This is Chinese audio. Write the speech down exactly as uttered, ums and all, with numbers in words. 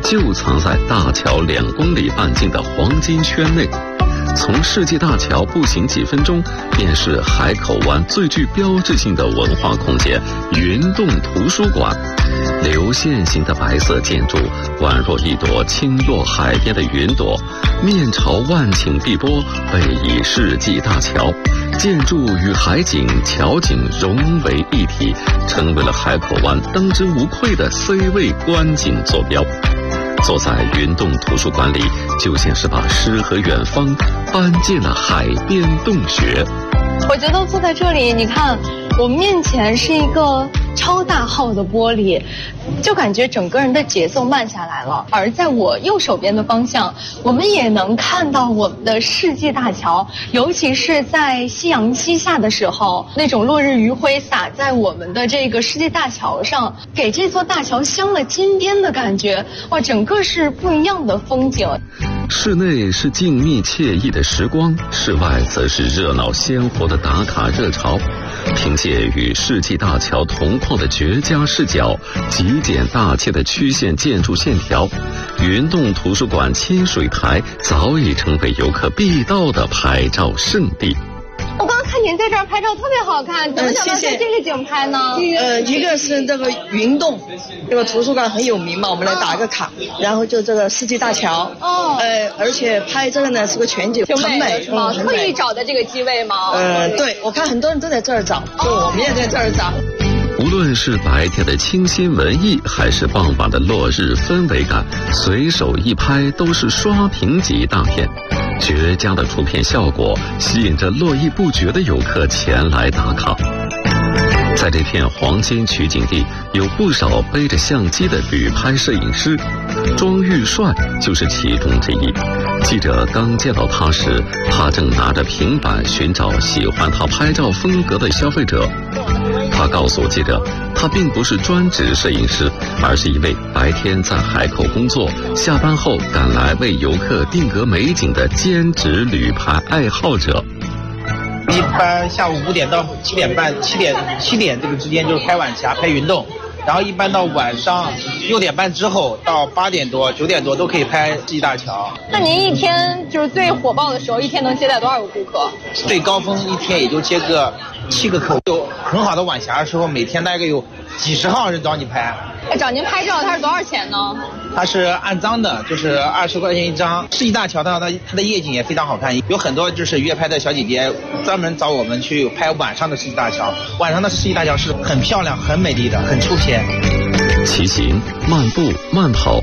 就藏在大桥两公里半径的黄金圈内。从世纪大桥步行几分钟，便是海口湾最具标志性的文化空间——云洞图书馆。流线型的白色建筑，宛若一朵倾落海边的云朵，面朝万顷碧波，背倚世纪大桥。建筑与海景、桥景融为一体，成为了海口湾当之无愧的 C 位观景坐标。坐在云洞图书馆里，就像是把诗和远方搬进了海边洞穴。 我觉得坐在这里，你看我们面前是一个超大号的玻璃，就感觉整个人的节奏慢下来了。而在我右手边的方向，我们也能看到我们的世纪大桥，尤其是在夕阳西下的时候，那种落日余晖洒在我们的这个世纪大桥上，给这座大桥镶了金边的感觉。哇，整个是不一样的风景。 室内是静谧惬意的时光，室外则是热闹鲜活的打卡热潮。凭借与世纪大桥同框的绝佳视角，极简大气的曲线建筑线条，云洞图书馆亲水台早已成为游客必到的拍照圣地。 我刚刚看您在这儿拍照特别好看，怎么想到在这个景拍呢？ 呃，一个是这个云洞，这个图书馆很有名嘛，我们来打个卡。哦、然后就这个世纪大桥，哦，呃，而且拍这个呢是个全景， 很美是吗？特意找的这个机位吗？ 呃，对，我看很多人都在这儿找，就我们也在这儿找。 无论是白天的清新文艺，还是傍晚的落日氛围感，随手一拍都是刷屏级大片。绝佳的出片效果吸引着络绎不绝的游客前来打卡。在这片黄金取景地，有不少背着相机的旅拍摄影师，庄玉帅就是其中之一。记者刚见到他时，他正拿着平板寻找喜欢他拍照风格的消费者。他告诉记者，他并不是专职摄影师，而是一位白天在海口工作，下班后赶来为游客定格美景的兼职旅拍爱好者。 一般下午五点到七点半，七点七点这个之间就是拍晚霞、拍云洞，然后一般到晚上六点半之后到八点多、九点多都可以拍世纪大桥。 那您一天就是最火爆的时候，一天能接待多少个顾客？ 最高峰一天也就接个七个客户。有很好的晚霞的时候，每天大概有几十号人找你拍。 哎，找您拍照他是多少钱呢？ 它是按张的，就是二十块钱一张。世纪大桥它它它的夜景也非常好看，有很多就是约拍的小姐姐专门找我们去拍晚上的世纪大桥。晚上的世纪大桥是很漂亮、很美丽的，很出片。 骑行、漫步、慢跑，